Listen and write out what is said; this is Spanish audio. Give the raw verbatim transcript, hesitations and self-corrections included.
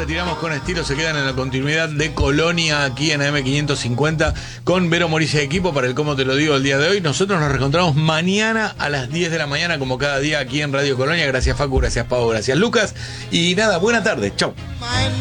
tiramos con estilo, se quedan en la continuidad de Colonia aquí en A M quinientos cincuenta con Vero Moricia de equipo para el Cómo Te Lo Digo el día de hoy. Nosotros nos reencontramos mañana a las diez de la mañana como cada día aquí en Radio Colonia. Gracias Facu, gracias Pau, gracias Lucas y nada, buena tarde, chau.